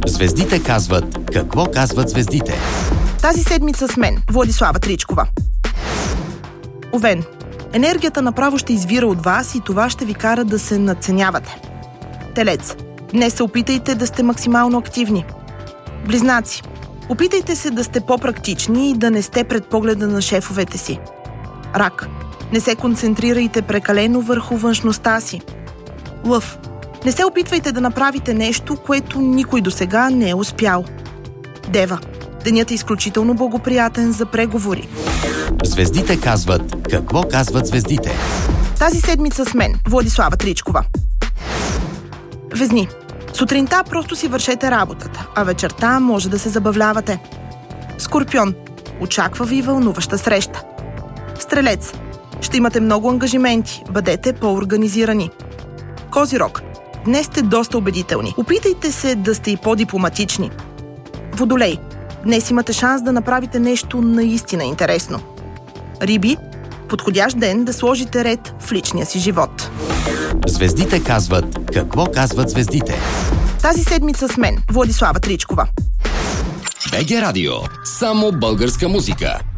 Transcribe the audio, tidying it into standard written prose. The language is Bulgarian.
Звездите казват какво казват звездите. Тази седмица с мен, Владислава Тричкова. Овен. Енергията направо ще извира от вас и това ще ви кара да се надценявате. Телец. Днес се опитайте да сте максимално активни. Близнаци. Опитайте се да сте по-практични и да не сте пред погледа на шефовете си. Рак. Не се концентрирайте прекалено върху външността си. Лъв. Не се опитвайте да направите нещо, което никой досега не е успял. Дева. Денят е изключително благоприятен за преговори. Звездите казват какво казват звездите. Тази седмица с мен, Владислава Тричкова. Везни. Сутринта просто си вършете работата, а вечерта може да се забавлявате. Скорпион. Очаква ви вълнуваща среща. Стрелец. Ще имате много ангажименти, бъдете по-организирани. Козирог. Днес сте доста убедителни. Опитайте се да сте и по-дипломатични. Водолей. Днес имате шанс да направите нещо наистина интересно. Риби. Подходящ ден да сложите ред в личния си живот. Звездите казват какво казват звездите. Тази седмица с мен, Владислава Тричкова. БГ Радио. Само българска музика.